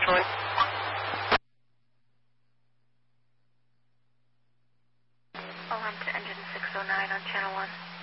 Troy. Alarm to engine 609 on channel 1.